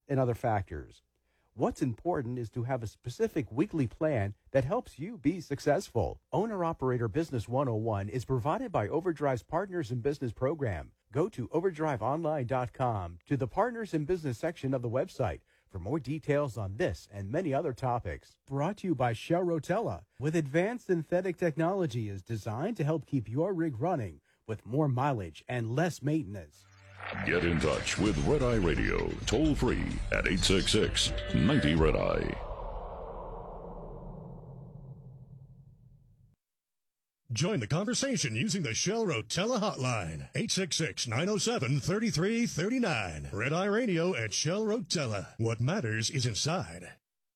and other factors. What's important is to have a specific weekly plan that helps you be successful. Owner-Operator Business 101 is provided by Overdrive's Partners in Business program. Go to overdriveonline.com to the Partners in Business section of the website for more details on this and many other topics. Brought to you by Shell Rotella, with advanced synthetic technology is designed to help keep your rig running with more mileage and less maintenance. Get in touch with Red Eye Radio, toll free at 866-90-RED-EYE. Join the conversation using the Shell Rotella hotline, 866-907-3339. Red Eye Radio at Shell Rotella. What matters is inside.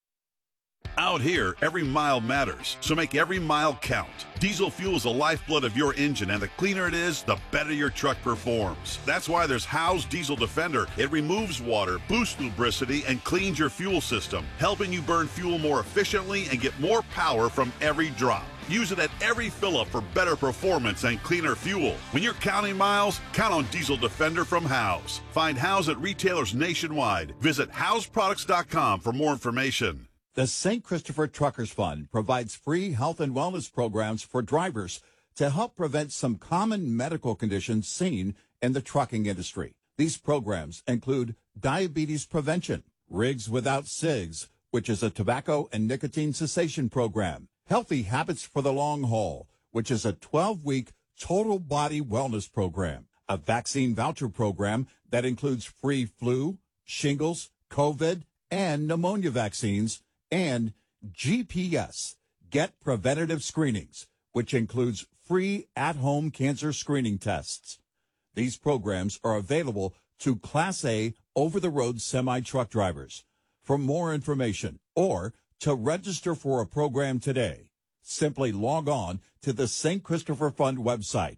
Out here, every mile matters, so make every mile count. Diesel fuel is the lifeblood of your engine, and the cleaner it is, the better your truck performs. That's why there's Howe's Diesel Defender. It removes water, boosts lubricity, and cleans your fuel system, helping you burn fuel more efficiently and get more power from every drop. Use it at every fill-up for better performance and cleaner fuel. When you're counting miles, count on Diesel Defender from Howe's. Find Howe's at retailers nationwide. Visit HowesProducts.com for more information. The St. Christopher Truckers Fund provides free health and wellness programs for drivers to help prevent some common medical conditions seen in the trucking industry. These programs include diabetes prevention, Rigs Without Cigs, which is a tobacco and nicotine cessation program, Healthy Habits for the Long Haul, which is a 12-week total body wellness program, a vaccine voucher program that includes free flu, shingles, COVID, and pneumonia vaccines, and GPS, Get Preventative Screenings, which includes free at-home cancer screening tests. These programs are available to Class A over-the-road semi-truck drivers. For more information or to register for a program today, simply log on to the St. Christopher Fund website,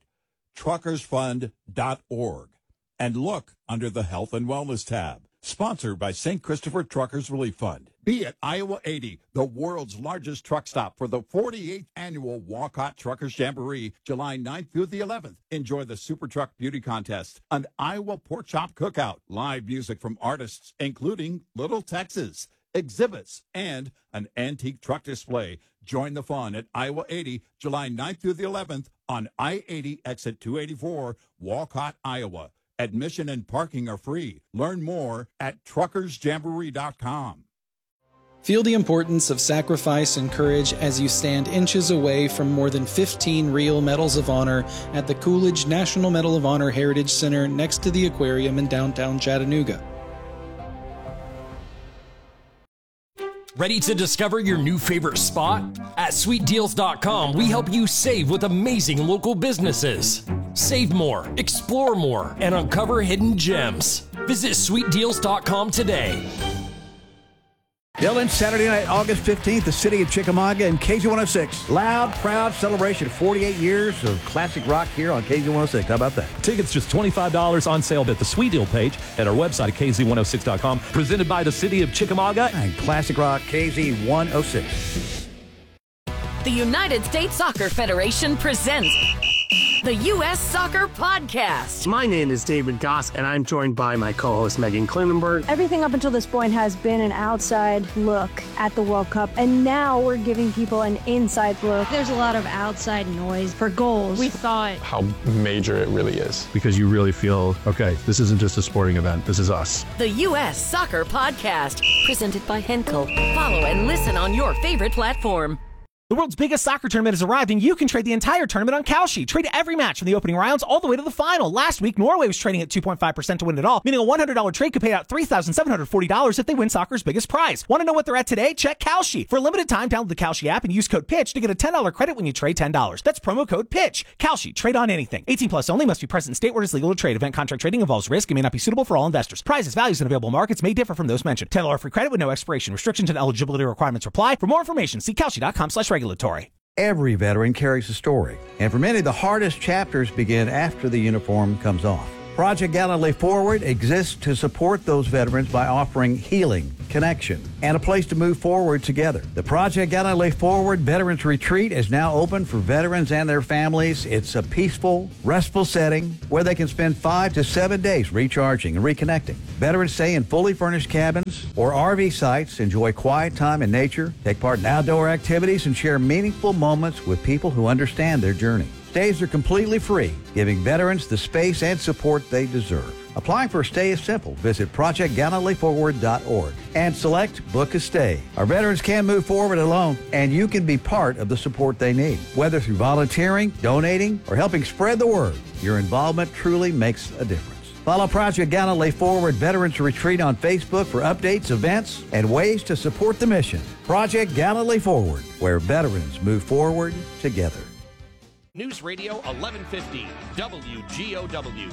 truckersfund.org, and look under the Health and Wellness tab. Sponsored by St. Christopher Truckers Relief Fund. Be at Iowa 80, the world's largest truck stop for the 48th annual Walcott Truckers Jamboree, July 9th through the 11th. Enjoy the Super Truck Beauty Contest, an Iowa Pork Chop Cookout, live music from artists including Little Texas, exhibits, and an antique truck display. Join the fun at Iowa 80, July 9th through the 11th on I-80 exit 284, Walcott, Iowa. Admission and parking are free. Learn more at truckersjamboree.com. Feel the importance of sacrifice and courage as you stand inches away from more than 15 real Medals of Honor at the Coolidge National Medal of Honor Heritage Center next to the aquarium in downtown Chattanooga. Ready to discover your new favorite spot? At SweetDeals.com, we help you save with amazing local businesses. Save more, explore more, and uncover hidden gems. Visit SweetDeals.com today. Dylan, Saturday night, August 15th, the city of Chickamauga and KZ106. Loud, proud celebration. 48 years of classic rock here on KZ106. How about that? Tickets just $25 on sale at the Sweet Deal page at our website at KZ106.com. Presented by the city of Chickamauga and Classic Rock KZ106. The United States Soccer Federation presents the U.S. Soccer Podcast. My name is David Goss, and I'm joined by my co-host Megan Klinenberg. Everything up until this point has been an outside look at the World Cup, and now we're giving people an inside look. There's a lot of outside noise for goals. We thought how major it really is. Because you really feel, okay, this isn't just a sporting event, this is us. The U.S. Soccer Podcast, presented by Henkel. Follow and listen on your favorite platform. The world's biggest soccer tournament has arrived, and you can trade the entire tournament on Kalshi. Trade every match from the opening rounds all the way to the final. Last week, Norway was trading at 2.5% to win it all, meaning a $100 trade could pay out $3,740 if they win soccer's biggest prize. Want to know what they're at today? Check Kalshi. For a limited time, download the Kalshi app and use code PITCH to get a $10 credit when you trade $10. That's promo code PITCH. Kalshi. Trade on anything. 18 plus only. Must be present in state where it is legal to trade. Event contract trading involves risk and may not be suitable for all investors. Prizes, values, and available markets may differ from those mentioned. $10 free credit with no expiration. Restrictions and eligibility requirements apply. For more information, see Kalshi.com/regulatory. Every veteran carries a story, and for many, the hardest chapters begin after the uniform comes off. Project Galilee Forward exists to support those veterans by offering healing, connection, and a place to move forward together. The Project Galilee Forward Veterans Retreat is now open for veterans and their families. It's a peaceful, restful setting where they can spend 5 to 7 days recharging and reconnecting. Veterans stay in fully furnished cabins or RV sites, enjoy quiet time in nature, take part in outdoor activities, and share meaningful moments with people who understand their journey. Stays are completely free, giving veterans the space and support they deserve. Applying for a stay is simple. Visit ProjectGalileeForward.org and select Book a Stay. Our veterans can move forward alone, and you can be part of the support they need. Whether through volunteering, donating, or helping spread the word, your involvement truly makes a difference. Follow Project Galilee Forward Veterans Retreat on Facebook for updates, events, and ways to support the mission. Project Galilee Forward, where veterans move forward together. News Radio 1150, WGOW.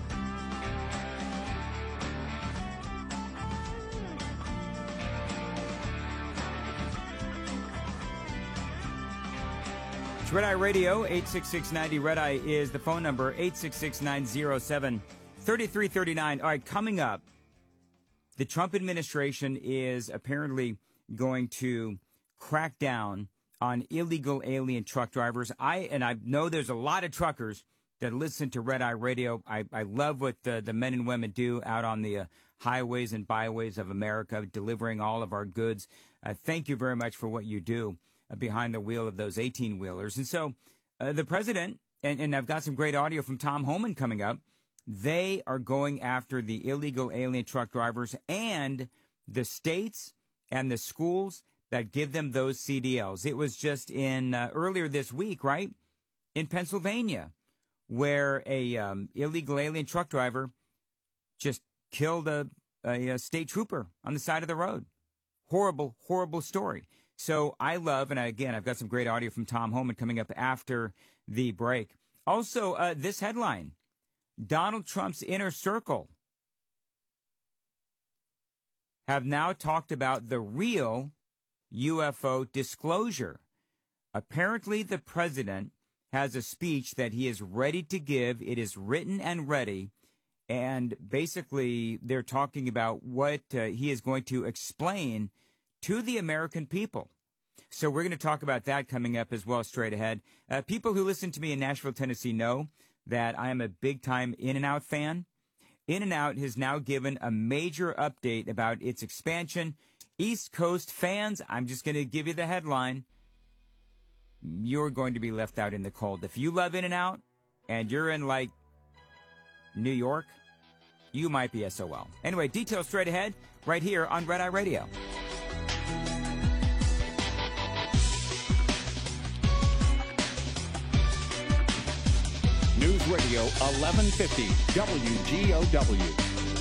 It's Red Eye Radio, 86690 Red Eye is the phone number, 866-907-3339. All right, coming up, the Trump administration is apparently going to crack down on illegal alien truck drivers. I know there's a lot of truckers that listen to Red Eye Radio. I love what the men and women do out on the highways and byways of America, delivering all of our goods. Thank you very much for what you do behind the wheel of those 18-wheelers. And so the president, and I've got some great audio from Tom Homan coming up, they are going after the illegal alien truck drivers and the states and the schools that give them those CDLs. It was just in earlier this week, right, in Pennsylvania, where a illegal alien truck driver just killed a state trooper on the side of the road. Horrible, horrible story. So I love, and again, I've got some great audio from Tom Homan coming up after the break. Also, this headline, Donald Trump's inner circle have now talked about the real UFO disclosure. Apparently, the president has a speech that he is ready to give. It is written and ready. And basically, they're talking about what he is going to explain to the American people. So we're going to talk about that coming up as well, straight ahead. People who listen to me in Nashville, Tennessee know that I am a big-time In-N-Out fan. In-N-Out has now given a major update about its expansion. East Coast fans, I'm just going to give you the headline. You're going to be left out in the cold. If you love In-N-Out and you're in, like, New York, you might be SOL. Anyway, details straight ahead right here on Red Eye Radio. News Radio 1150 WGOW.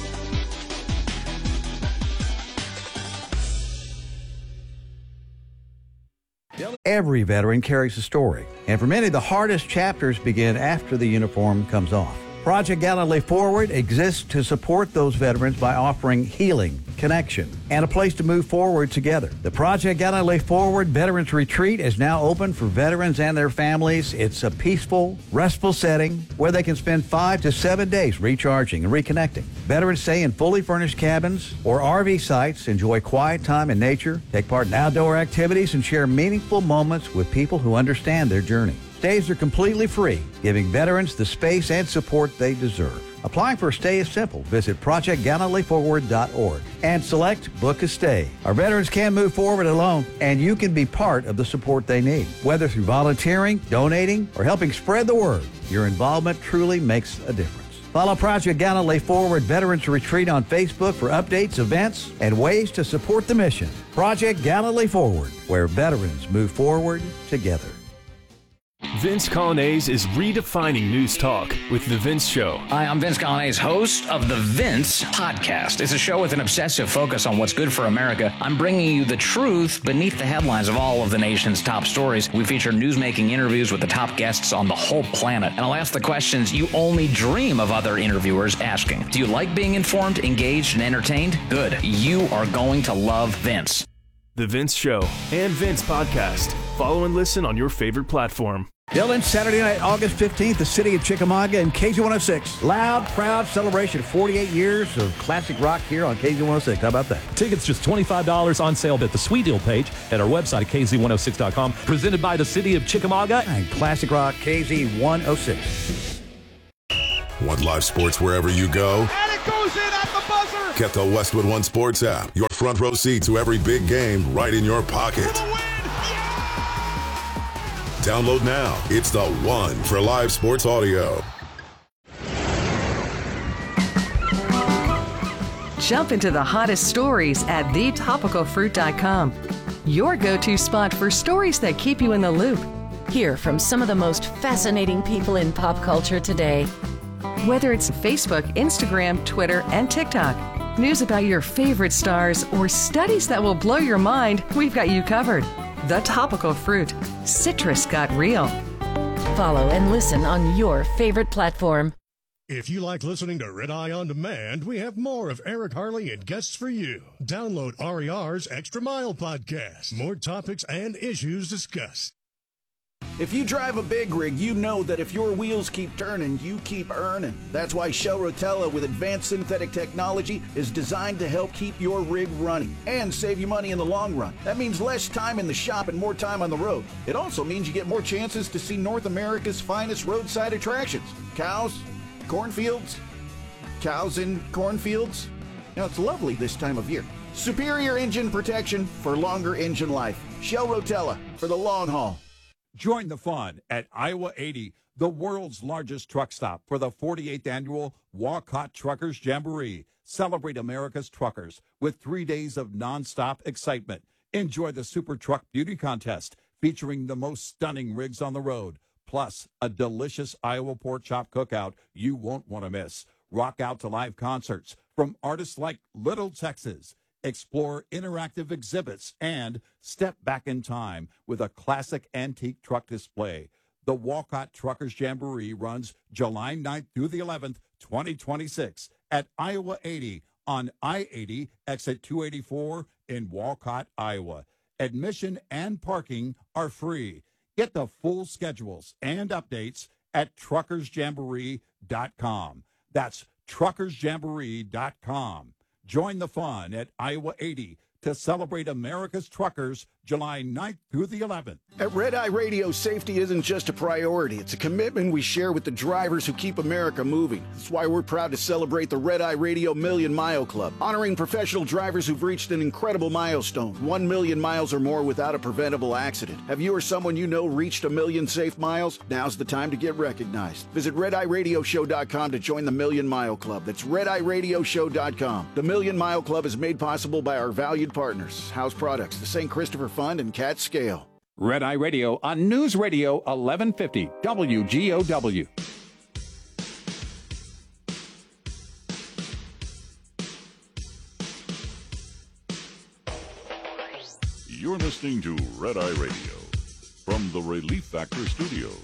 Every veteran carries a story, and for many, the hardest chapters begin after the uniform comes off. Project Galilee Forward exists to support those veterans by offering healing, connection, and a place to move forward together. The Project Galilee Forward Veterans Retreat is now open for veterans and their families. It's a peaceful, restful setting where they can spend 5 to 7 days recharging and reconnecting. Veterans stay in fully furnished cabins or RV sites, enjoy quiet time in nature, take part in outdoor activities, and share meaningful moments with people who understand their journey. Stays are completely free, giving veterans the space and support they deserve. Applying for a stay is simple. Visit ProjectGalileeForward.org and select Book a Stay. Our veterans can move forward alone, and you can be part of the support they need. Whether through volunteering, donating, or helping spread the word, your involvement truly makes a difference. Follow Project Galilee Forward Veterans Retreat on Facebook for updates, events, and ways to support the mission. Project Galilee Forward, where veterans move forward together. Vince Coglianese is redefining news talk with The Vince Show. Hi, I'm Vince Coglianese, host of The Vince Podcast. It's a show with an obsessive focus on what's good for America. I'm bringing you the truth beneath the headlines of all of the nation's top stories. We feature newsmaking interviews with the top guests on the whole planet. And I'll ask the questions you only dream of other interviewers asking. Do you like being informed, engaged, and entertained? Good. You are going to love Vince. The Vince Show and Vince Podcast. Follow and listen on your favorite platform. Dylan, Saturday night, August 15th, the city of Chickamauga and KZ106. Loud, proud celebration. 48 years of classic rock here on KZ106. How about that? Tickets just $25 on sale at the Sweet Deal page at our website at KZ106.com. Presented by the city of Chickamauga and classic rock KZ106. Want live sports wherever you go? And it goes in at the buzzer! Get the Westwood One Sports app. Your front row seat to every big game right in your pocket. Download now. It's the one for live sports audio. Jump into the hottest stories at thetopicalfruit.com. Your go-to spot for stories that keep you in the loop. Hear from some of the most fascinating people in pop culture today. Whether it's Facebook, Instagram, Twitter, and TikTok, news about your favorite stars, or studies that will blow your mind, we've got you covered. The Topical Fruit. Citrus got real. Follow and listen on your favorite platform. If you like listening to Red Eye On Demand, we have more of Eric Harley and guests for you. Download RER's Extra Mile podcast. More topics and issues discussed. If you drive a big rig, you know that if your wheels keep turning, you keep earning. That's why Shell Rotella with advanced synthetic technology is designed to help keep your rig running and save you money in the long run. That means less time in the shop and more time on the road. It also means you get more chances to see North America's finest roadside attractions. Cows, cornfields, cows in cornfields. Now, it's lovely this time of year. Superior engine protection for longer engine life. Shell Rotella for the long haul. Join the fun at Iowa 80, the world's largest truck stop, for the 48th annual Walcott Truckers Jamboree. Celebrate America's truckers with 3 days of nonstop excitement. Enjoy the Super Truck Beauty Contest featuring the most stunning rigs on the road, plus a delicious Iowa pork chop cookout you won't want to miss. Rock out to live concerts from artists like Little Texas. Explore interactive exhibits and step back in time with a classic antique truck display. The Walcott Truckers Jamboree runs July 9th through the 11th, 2026 at Iowa 80 on I-80 exit 284 in Walcott, Iowa. Admission and parking are free. Get the full schedules and updates at truckersjamboree.com. That's truckersjamboree.com. Join the fun at Iowa 80 to celebrate America's truckers July 9th through the 11th. At Red Eye Radio, safety isn't just a priority. It's a commitment we share with the drivers who keep America moving. That's why we're proud to celebrate the Red Eye Radio Million Mile Club, honoring professional drivers who've reached an incredible milestone, 1 million miles or more without a preventable accident. Have you or someone you know reached 1 million safe miles? Now's the time to get recognized. Visit RedEyeRadioShow.com to join the Million Mile Club. That's RedEyeRadioShow.com. The Million Mile Club is made possible by our valued partners, House Products, the St. Christopher Fund, and Cat Scale. Red Eye Radio on News Radio 1150 WGOW. You're listening to Red Eye Radio from the Relief Factor Studios.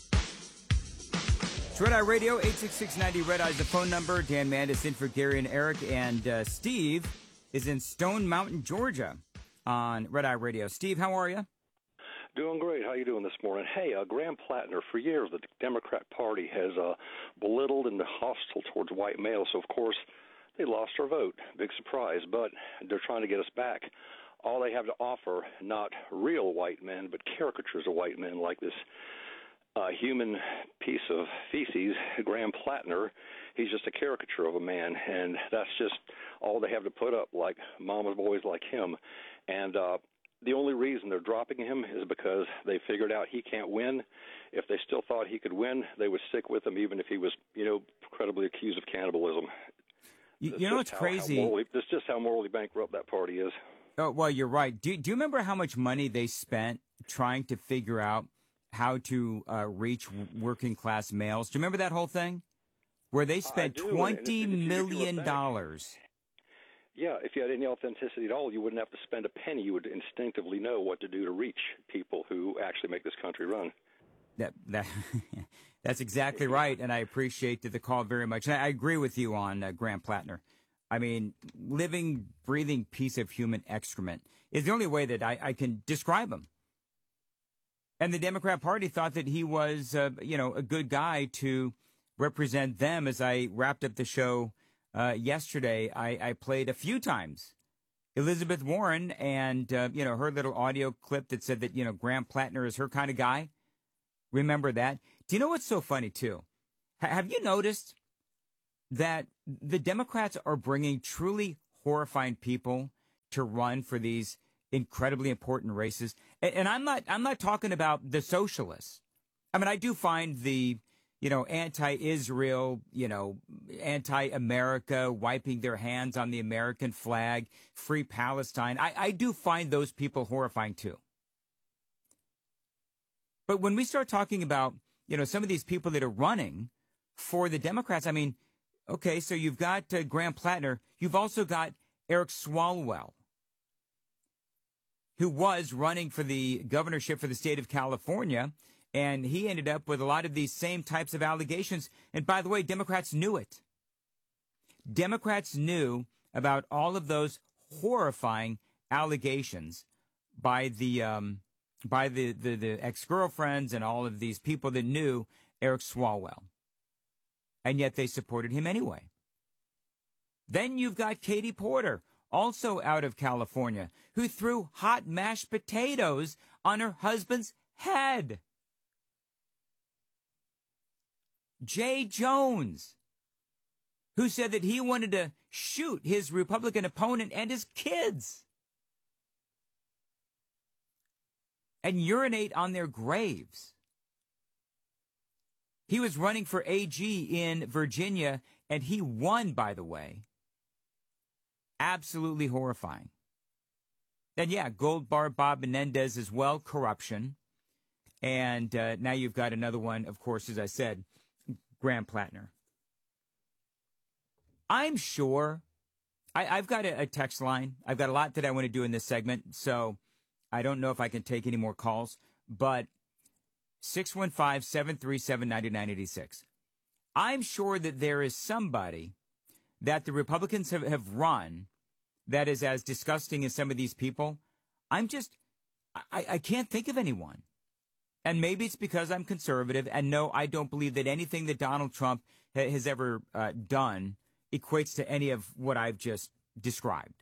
It's Red Eye Radio, 866-90 Red Eye is the phone number. Dan Mandis in for Gary and Eric, and Steve is in Stone Mountain, Georgia on Red Eye Radio. Steve, how are you? Doing great. How you doing this morning? Hey, Graham Plattner, for years the Democrat Party has belittled and been hostile towards white males, so of course they lost our vote. Big surprise, but they're trying to get us back. All they have to offer, not real white men, but caricatures of white men like this human piece of feces, Graham Plattner. He's just a caricature of a man, and that's just all they have to put up, like mama's boys like him. And the only reason they're dropping him is because they figured out he can't win. If they still thought he could win, they would stick with him even if he was, credibly accused of cannibalism. You know what's crazy? That's just how morally bankrupt that party is. Oh, well, you're right. Do you remember how much money they spent trying to figure out how to reach working class males? Do you remember that whole thing? Where they spent $20 million. Yeah, if you had any authenticity at all, you wouldn't have to spend a penny. You would instinctively know what to do to reach people who actually make this country run. That's exactly right, and I appreciate the call very much. And I agree with you on Graham Plattner. I mean, living, breathing piece of human excrement is the only way that I can describe him. And the Democrat Party thought that he was, a good guy to represent them. As I wrapped up the show yesterday, I played a few times Elizabeth Warren and, her little audio clip that said that, Graham Plattner is her kind of guy. Remember that? Do you know what's so funny, too? Have you noticed that the Democrats are bringing truly horrifying people to run for these incredibly important races? And I'm not talking about the socialists. I mean, I do find the, anti-Israel, anti-America, wiping their hands on the American flag, free Palestine. I do find those people horrifying too. But when we start talking about, some of these people that are running for the Democrats, I mean, okay, so you've got Graham Plattner. You've also got Eric Swalwell, who was running for the governorship for the state of California, and he ended up with a lot of these same types of allegations. And by the way, Democrats knew it. Democrats knew about all of those horrifying allegations by the ex-girlfriends and all of these people that knew Eric Swalwell. And yet they supported him anyway. Then you've got Katie Porter, also out of California, who threw hot mashed potatoes on her husband's head. Jay Jones, who said that he wanted to shoot his Republican opponent and his kids and urinate on their graves. He was running for AG in Virginia, and he won, by the way. Absolutely horrifying. Then, yeah, Gold Bar Bob Menendez as well, corruption. And now you've got another one, of course, as I said, Graham Plattner. I'm sure I've got a text line. I've got a lot that I want to do in this segment, so I don't know if I can take any more calls, but 615-737-9986. I'm sure that there is somebody that the Republicans have run that is as disgusting as some of these people. I can't think of anyone. And maybe it's because I'm conservative, and no, I don't believe that anything that Donald Trump has ever done equates to any of what I've just described.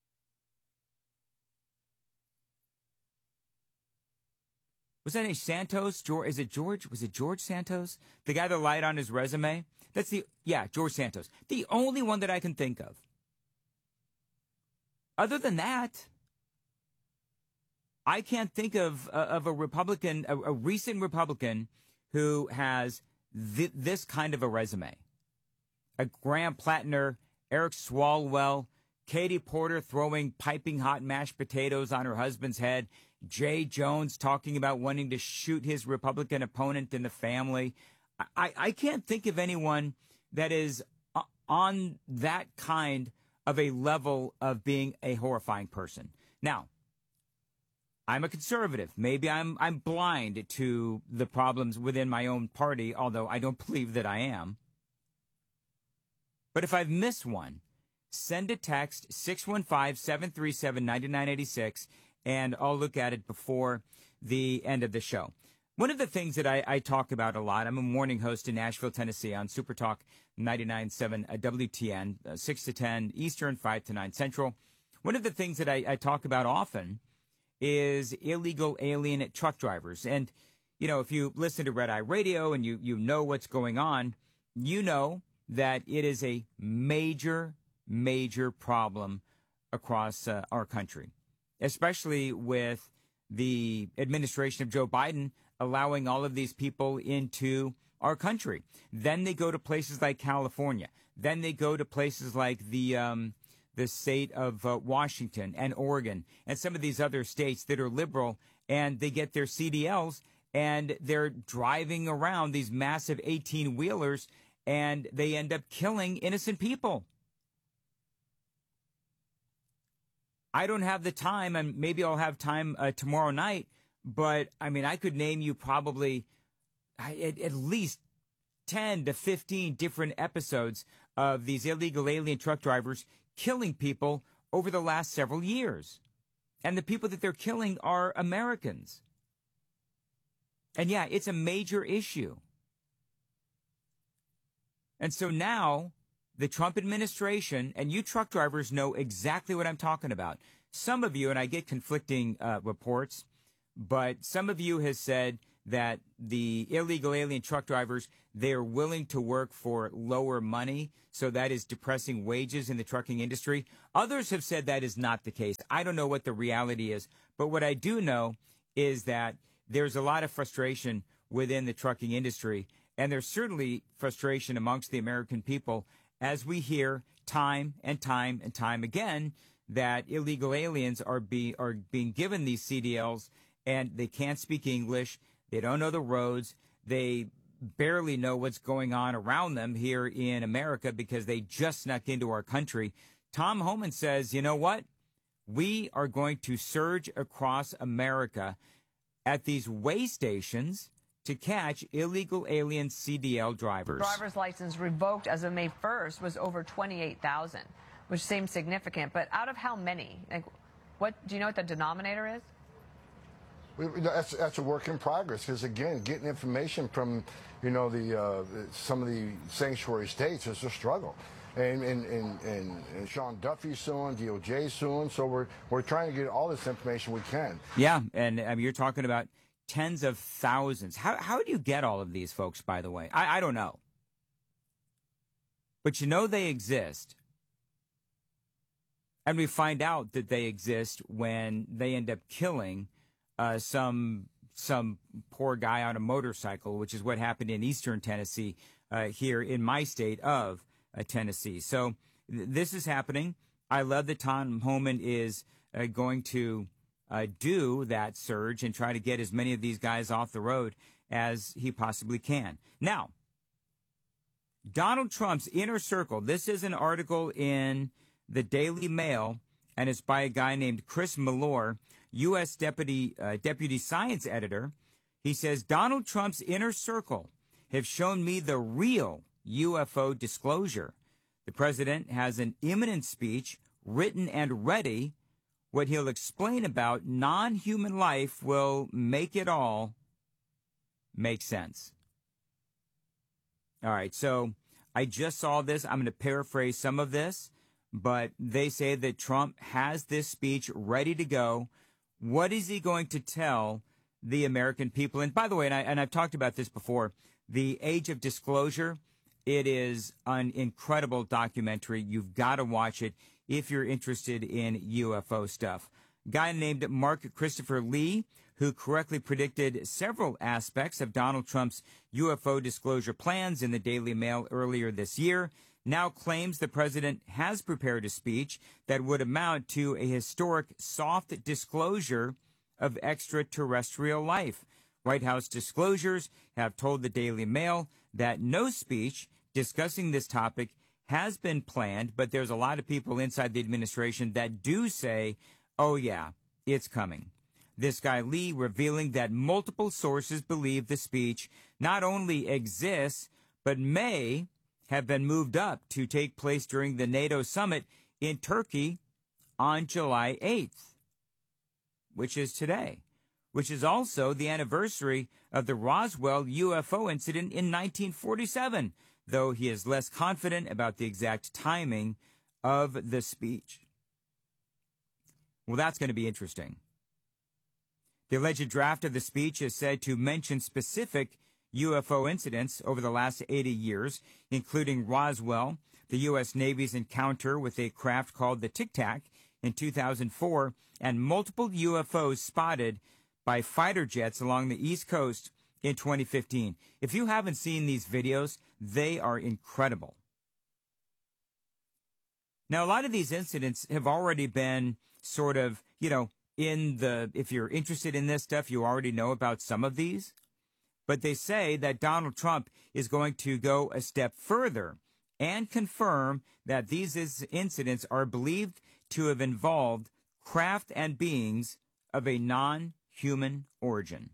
Was that a Santos? Is it George? Was it George Santos? The guy that lied on his resume? George Santos. The only one that I can think of. Other than that, I can't think of a Republican, a recent Republican who has this kind of a resume. A Graham Plattner, Eric Swalwell, Katie Porter throwing piping hot mashed potatoes on her husband's head, Jay Jones talking about wanting to shoot his Republican opponent in the family. I can't think of anyone that is on that kind of a level of being a horrifying person. Now, I'm a conservative. Maybe I'm blind to the problems within my own party, although I don't believe that I am. But if I've missed one, send a text, 615-737-9986, and I'll look at it before the end of the show. One of the things that I talk about a lot, I'm a morning host in Nashville, Tennessee on Super Talk 99.7 WTN, 6 to 10 Eastern, 5 to 9 Central. One of the things that I talk about often is illegal alien truck drivers. And, if you listen to Red Eye Radio and you know what's going on, you know that it is a major, major problem across our country, especially with the administration of Joe Biden allowing all of these people into our country. Then they go to places like California. Then they go to places like the state of Washington and Oregon and some of these other states that are liberal, and they get their CDLs and they're driving around these massive 18-wheelers, and they end up killing innocent people. I don't have the time, and maybe I'll have time tomorrow night, but I could name you probably at least 10 to 15 different episodes of these illegal alien truck drivers killing people over the last several years. And the people that they're killing are Americans. And yeah, it's a major issue. And so now the Trump administration, and you truck drivers know exactly what I'm talking about. Some of you, and I get conflicting reports, but some of you has said that the illegal alien truck drivers, they're willing to work for lower money, so that is depressing wages in the trucking industry. Others have said that is not the case. I don't know what the reality is, but what I do know is that there's a lot of frustration within the trucking industry, and there's certainly frustration amongst the American people as we hear time and time and time again that illegal aliens are being given these CDLs, and they can't speak English. They don't know the roads. They barely know what's going on around them here in America because they just snuck into our country. Tom Homan says, you know what? We are going to surge across America at these weigh stations to catch illegal alien CDL drivers. Driver's license revoked as of May 1st was over 28,000, which seems significant. But out of how many? Like, what do you know what the denominator is? That's a work in progress, because again, getting information from, you know, some of the sanctuary states is a struggle, and Sean Duffy's suing, DOJ suing, so we're trying to get all this information we can. Yeah, and I mean, you're talking about tens of thousands. How do you get all of these folks? By the way, I don't know, but you know they exist. And we find out that they exist when they end up killing some poor guy on a motorcycle, which is what happened in eastern Tennessee, here in my state of Tennessee. So this is happening. I love that Tom Homan is going to do that surge and try to get as many of these guys off the road as he possibly can. Now, Donald Trump's inner circle. This is an article in the Daily Mail, and it's by a guy named Chris Malore, U.S. Deputy Science Editor. He says, Donald Trump's inner circle have shown me the real UFO disclosure. The president has an imminent speech written and ready. What he'll explain about non-human life will make it all make sense. All right, so I just saw this. I'm going to paraphrase some of this, but they say that Trump has this speech ready to go. What is he going to tell the American people? And by the way, and I've talked about this before, The Age of Disclosure, it is an incredible documentary. You've got to watch it if you're interested in UFO stuff. A guy named Mark Christopher Lee, who correctly predicted several aspects of Donald Trump's UFO disclosure plans in the Daily Mail earlier this year, now claims the president has prepared a speech that would amount to a historic soft disclosure of extraterrestrial life. White House disclosures have told the Daily Mail that no speech discussing this topic has been planned, but there's a lot of people inside the administration that do say, oh yeah, it's coming. This guy Lee revealing that multiple sources believe the speech not only exists, but may have been moved up to take place during the NATO summit in Turkey on July 8th, which is today, which is also the anniversary of the Roswell UFO incident in 1947, though he is less confident about the exact timing of the speech. Well, that's going to be interesting. The alleged draft of the speech is said to mention specific UFO incidents over the last 80 years, including Roswell, the U.S. Navy's encounter with a craft called the Tic Tac in 2004, and multiple UFOs spotted by fighter jets along the East Coast in 2015. If you haven't seen these videos, they are incredible. Now, a lot of these incidents have already been sort of, if you're interested in this stuff, you already know about some of these. But they say that Donald Trump is going to go a step further and confirm that these incidents are believed to have involved craft and beings of a non-human origin.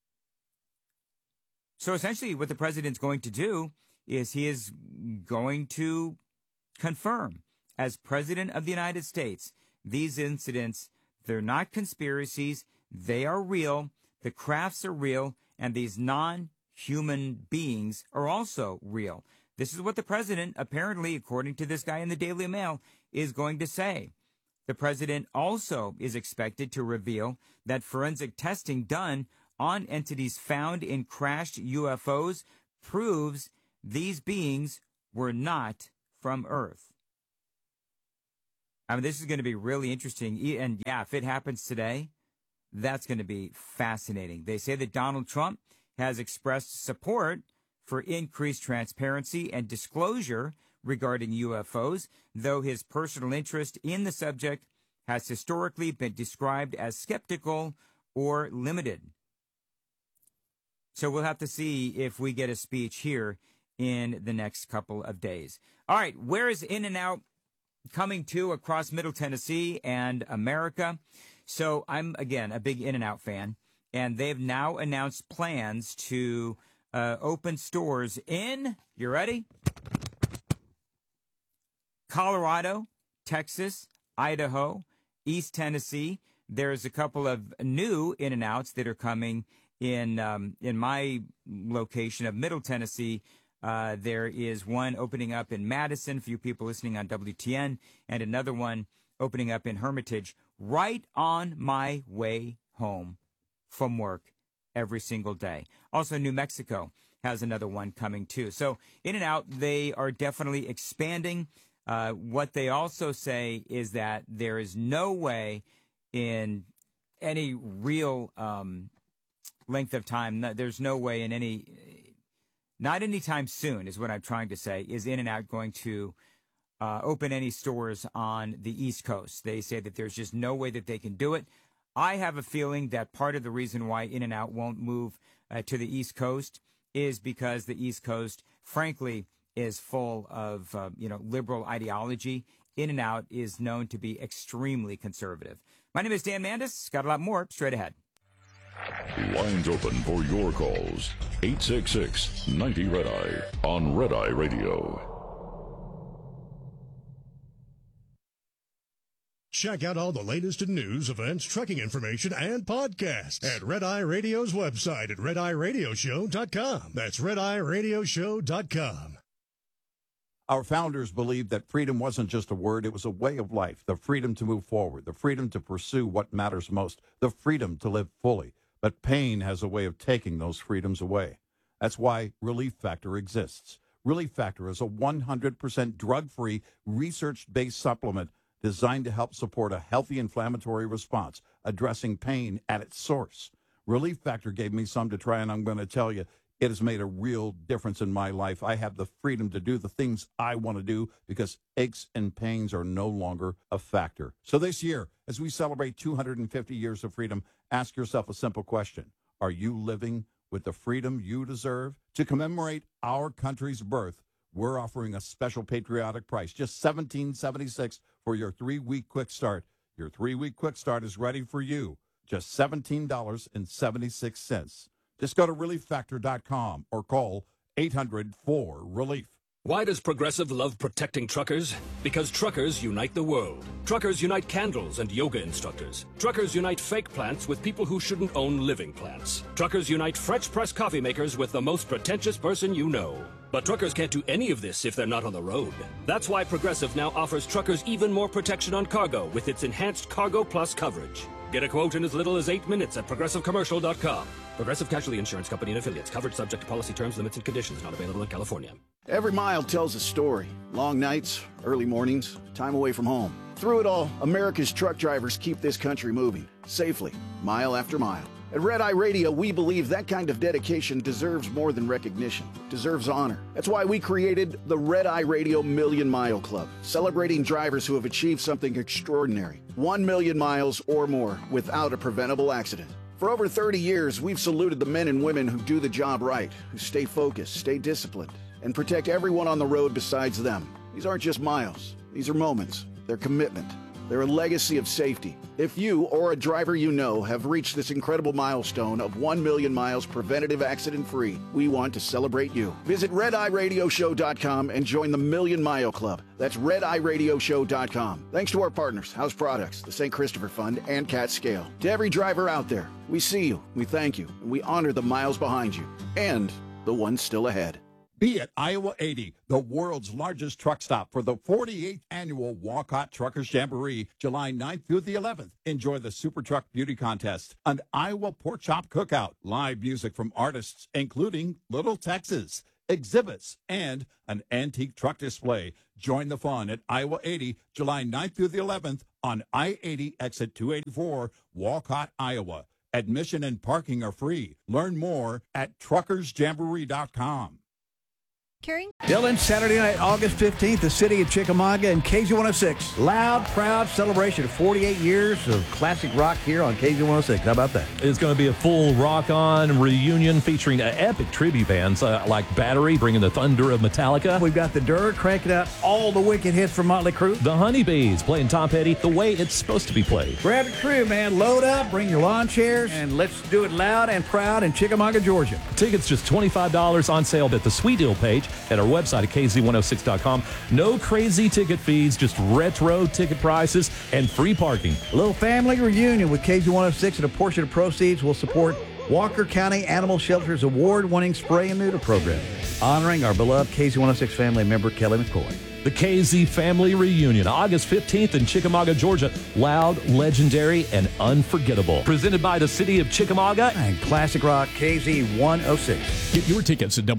So essentially what the president's going to do is he is going to confirm, as president of the United States, these incidents, they're not conspiracies, they are real, the crafts are real, and these non-human beings are also real. This is what the president, apparently, according to this guy in the Daily Mail, is going to say. The president also is expected to reveal that forensic testing done on entities found in crashed UFOs proves these beings were not from Earth. I mean, this is going to be really interesting. And yeah, if it happens today, that's going to be fascinating. They say that Donald Trump has expressed support for increased transparency and disclosure regarding UFOs, though his personal interest in the subject has historically been described as skeptical or limited. So we'll have to see if we get a speech here in the next couple of days. All right, where is In-N-Out coming to across Middle Tennessee and America? So I'm, again, a big In-N-Out fan, and they've now announced plans to open stores in, you ready? Colorado, Texas, Idaho, East Tennessee. There's a couple of new In-N-Outs that are coming in my location of Middle Tennessee. There is one opening up in Madison, a few people listening on WTN, and another one opening up in Hermitage, right on my way home from work every single day. Also, New Mexico has another one coming too. So In-N-Out, they are definitely expanding. What they also say is that there is no way in any real length of time, there's no way in any, not anytime soon is what I'm trying to say, is In-N-Out going to open any stores on the East Coast. They say that there's just no way that they can do it. I have a feeling that part of the reason why In-N-Out won't move to the East Coast is because the East Coast, frankly, is full of, liberal ideology. In-N-Out is known to be extremely conservative. My name is Dan Mandis. Got a lot more straight ahead. Lines open for your calls. 866-90-RED-EYE on Red Eye Radio. Check out all the latest in news, events, trucking information, and podcasts at Red Eye Radio's website at RedEyeRadioshow.com. That's RedEyeRadioshow.com. Our founders believed that freedom wasn't just a word, it was a way of life. The freedom to move forward, the freedom to pursue what matters most, the freedom to live fully. But pain has a way of taking those freedoms away. That's why Relief Factor exists. Relief Factor is a 100% drug-free, research-based supplement designed to help support a healthy inflammatory response, addressing pain at its source. Relief Factor gave me some to try, and I'm going to tell you, it has made a real difference in my life. I have the freedom to do the things I want to do because aches and pains are no longer a factor. So this year, as we celebrate 250 years of freedom, ask yourself a simple question. Are you living with the freedom you deserve? To commemorate our country's birth, we're offering a special patriotic price, just $17.76 for your 3-week quick start. Your 3-week quick start is ready for you. Just $17.76. Just go to ReliefFactor.com or call 800-4-RELIEF. Why does Progressive love protecting truckers? Because truckers unite the world. Truckers unite candles and yoga instructors. Truckers unite fake plants with people who shouldn't own living plants. Truckers unite French press coffee makers with the most pretentious person you know. But truckers can't do any of this if they're not on the road. That's why Progressive now offers truckers even more protection on cargo with its enhanced Cargo Plus coverage. Get a quote in as little as 8 minutes at ProgressiveCommercial.com. Progressive Casualty Insurance Company and Affiliates. Coverage subject to policy terms, limits, and conditions. Not available in California. Every mile tells a story. Long nights, early mornings, time away from home. Through it all, America's truck drivers keep this country moving, safely, mile after mile. At Red Eye Radio, we believe that kind of dedication deserves more than recognition, deserves honor. That's why we created the Red Eye Radio Million Mile Club, celebrating drivers who have achieved something extraordinary. 1 million miles or more without a preventable accident. For over 30 years, we've saluted the men and women who do the job right, who stay focused, stay disciplined, and protect everyone on the road besides them. These aren't just miles. These are moments. They're commitment. They're a legacy of safety. If you or a driver you know have reached this incredible milestone of 1 million miles preventative accident-free, we want to celebrate you. Visit RedEyeRadioShow.com and join the Million Mile Club. That's RedEyeRadioShow.com. Thanks to our partners, House Products, the St. Christopher Fund, and Cat Scale. To every driver out there, we see you, we thank you, and we honor the miles behind you and the ones still ahead. Be at Iowa 80, the world's largest truck stop for the 48th annual Walcott Truckers Jamboree, July 9th through the 11th. Enjoy the Super Truck Beauty Contest, an Iowa Pork Chop Cookout, live music from artists including Little Texas, exhibits, and an antique truck display. Join the fun at Iowa 80, July 9th through the 11th on I-80 exit 284, Walcott, Iowa. Admission and parking are free. Learn more at truckersjamboree.com. Dylan, Saturday night, August 15th, the city of Chickamauga and KZ106. Loud, proud celebration of 48 years of classic rock here on KZ106. How about that? It's going to be a full rock-on reunion featuring epic tribute bands like Battery, bringing the thunder of Metallica. We've got the Dirt cranking out all the wicked hits from Motley Crue. The Honeybees playing Tom Petty the way it's supposed to be played. Grab your crew, man. Load up, bring your lawn chairs, and let's do it loud and proud in Chickamauga, Georgia. Tickets just $25 on sale at the Sweet Deal page at our website at kz106.com. No crazy ticket fees, just retro ticket prices and free parking. A little family reunion with KZ106, and a portion of proceeds will support Walker County Animal Shelter's award-winning spray and neuter program, honoring our beloved KZ106 family member, Kelly McCoy. The KZ Family Reunion, August 15th in Chickamauga, Georgia. Loud, legendary, and unforgettable. Presented by the city of Chickamauga and Classic Rock KZ106. Get your tickets at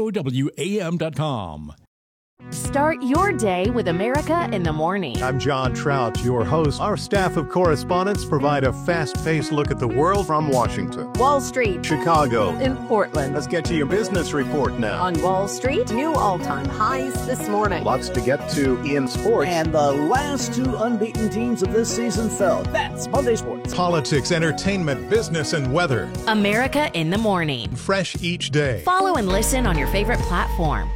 WGOWAM.com. Start your day with America in the Morning. I'm John Trout, your host. Our staff of correspondents provide a fast-paced look at the world from Washington, Wall Street, Chicago, and Portland. Let's get to your business report now. On Wall Street, new all-time highs this morning. Lots to get to in sports. And the last two unbeaten teams of this season fell. That's Monday Sports. Politics, entertainment, business, and weather. America in the Morning. Fresh each day. Follow and listen on your favorite platform.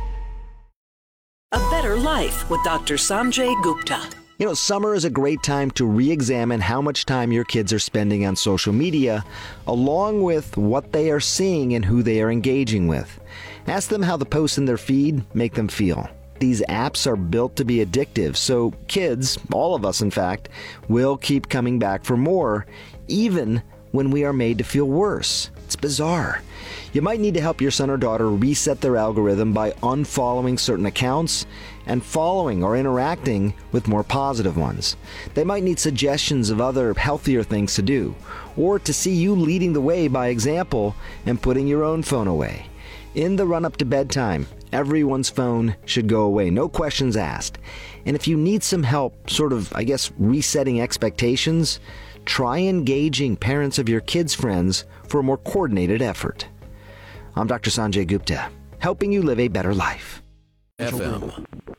A Better Life with Dr. Sanjay Gupta. You know, summer is a great time to re-examine how much time your kids are spending on social media, along with what they are seeing and who they are engaging with. Ask them how the posts in their feed make them feel. These apps are built to be addictive, so kids, all of us in fact, will keep coming back for more, even when we are made to feel worse. It's bizarre. You might need to help your son or daughter reset their algorithm by unfollowing certain accounts and following or interacting with more positive ones. They might need suggestions of other healthier things to do, or to see you leading the way by example and putting your own phone away. In the run-up to bedtime, everyone's phone should go away, no questions asked. And if you need some help resetting expectations, try engaging parents of your kids' friends for a more coordinated effort. I'm Dr. Sanjay Gupta, helping you live a better life. FM.